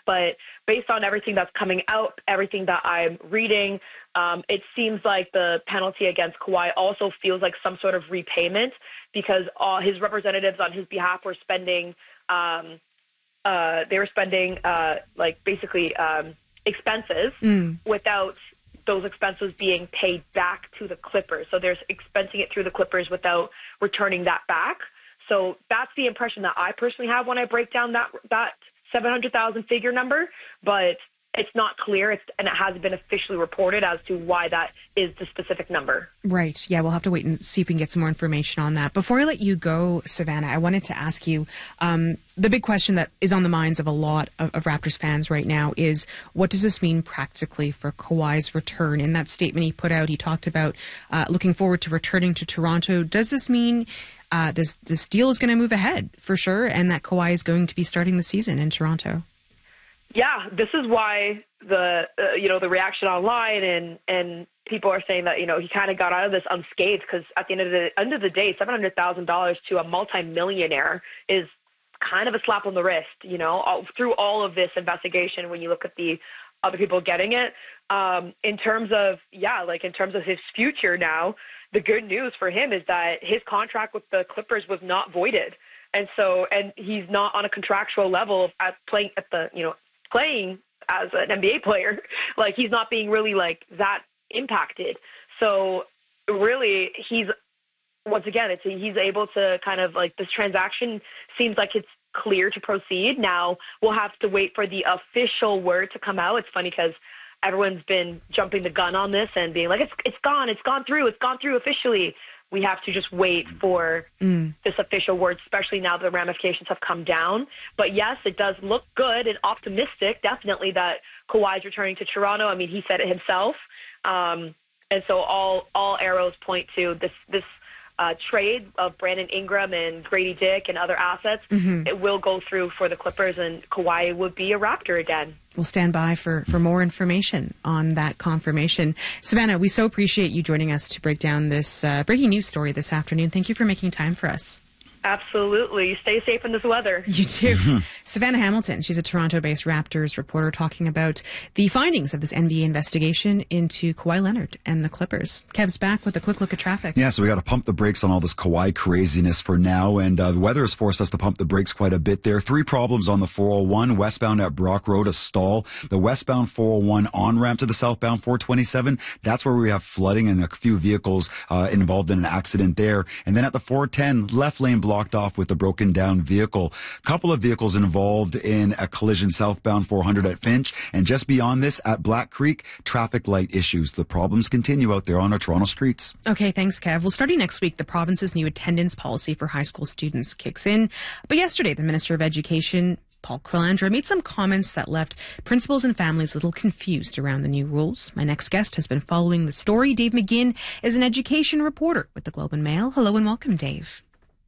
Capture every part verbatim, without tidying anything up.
but based on everything that's coming out, everything that I'm reading, um, it seems like the penalty against Kawhi also feels like some sort of repayment because all his representatives on his behalf were spending, um, uh, they were spending uh, like basically um, expenses mm. without those expenses being paid back to the Clippers. So they're expensing it through the Clippers without returning that back. So that's the impression that I personally have when I break down that that seven hundred thousand figure number, but it's not clear it's, and it hasn't been officially reported as to why that is the specific number. Right. Yeah, we'll have to wait and see if we can get some more information on that. Before I let you go, Savannah, I wanted to ask you, um, the big question that is on the minds of a lot of, of Raptors fans right now is, what does this mean practically for Kawhi's return? In that statement he put out, he talked about uh, looking forward to returning to Toronto. Does this mean uh, this, this deal is going to move ahead for sure and that Kawhi is going to be starting the season in Toronto? Yeah, this is why the uh, you know the reaction online and, and people are saying that you know he kind of got out of this unscathed because at the end of the end of the day, seven hundred thousand dollars to a multimillionaire is kind of a slap on the wrist. You know, all, through all of this investigation, when you look at the other people getting it, um, in terms of yeah, like in terms of his future now, the good news for him is that his contract with the Clippers was not voided, and so and he's not on a contractual level at playing at the you know. playing as an N B A player, like he's not being really like that impacted. So really he's, once again, it's, he's able to kind of like this transaction seems like it's clear to proceed. Now we'll have to wait for the official word to come out. It's funny because everyone's been jumping the gun on this and being like, it's, it's gone, it's gone through, it's gone through officially. We have to just wait for mm. this official word, especially now the ramifications have come down. But yes, it does look good and optimistic, definitely, that Kawhi's returning to Toronto. I mean, he said it himself. Um, and so all all arrows point to this this uh, trade of Brandon Ingram and Grady Dick and other assets. Mm-hmm. It will go through for the Clippers, and Kawhi would be a Raptor again. We'll stand by for, for more information on that confirmation. Savannah, we so appreciate you joining us to break down this uh, breaking news story this afternoon. Thank you for making time for us. Absolutely. Stay safe in this weather. You too. Savannah Hamilton, she's a Toronto-based Raptors reporter talking about the findings of this N B A investigation into Kawhi Leonard and the Clippers. Kev's back with a quick look at traffic. Yeah, so we got to pump the brakes on all this Kawhi craziness for now, and uh, the weather has forced us to pump the brakes quite a bit there. Three problems on the four oh one, westbound at Brock Road, a stall. The westbound four oh one on-ramp to the southbound four twenty-seven, that's where we have flooding and a few vehicles uh, involved in an accident there. And then at the four ten, left lane blocked off with a broken down vehicle. A couple of vehicles involved in a collision southbound four hundred at Finch. And just beyond this at Black Creek, traffic light issues. The problems continue out there on our Toronto streets. Okay, thanks, Kev. Well, starting next week, the province's new attendance policy for high school students kicks in. But yesterday, the Minister of Education, Paul Quilandra, made some comments that left principals and families a little confused around the new rules. My next guest has been following the story. Dave McGinn is an education reporter with the Globe and Mail. Hello and welcome, Dave.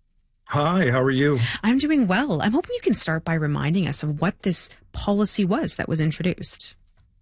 Hi, how are you? I'm doing well. I'm hoping you can start by reminding us of what this policy was that was introduced.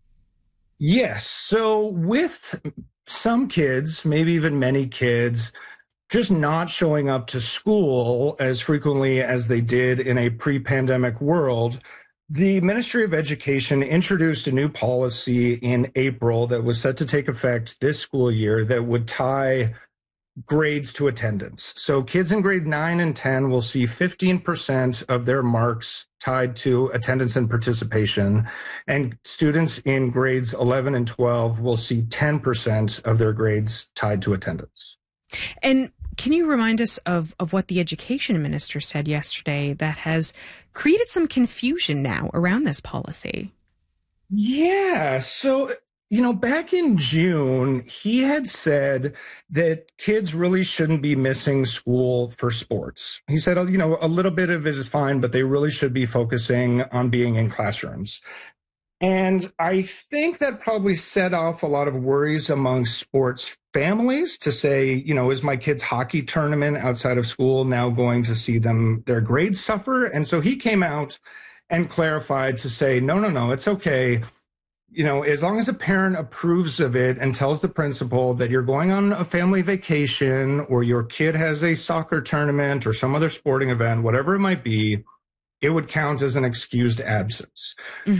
Yes. So with some kids, maybe even many kids, just not showing up to school as frequently as they did in a pre-pandemic world, the Ministry of Education introduced a new policy in April that was set to take effect this school year that would tie grades to attendance. So kids in grade nine and ten will see fifteen percent of their marks tied to attendance and participation. And students in grades eleven and twelve will see ten percent of their grades tied to attendance. And can you remind us of, of what the education minister said yesterday that has created some confusion now around this policy? Yeah, so you know, back in June, he had said that kids really shouldn't be missing school for sports. He said, you know, a little bit of it is fine, but they really should be focusing on being in classrooms. And I think that probably set off a lot of worries among sports families to say, you know, is my kid's hockey tournament outside of school now going to see them, their grades suffer? And so he came out and clarified to say, no, no, no, it's okay. You know, as long as a parent approves of it and tells the principal that you're going on a family vacation or your kid has a soccer tournament or some other sporting event, whatever it might be, it would count as an excused absence. Mm-hmm.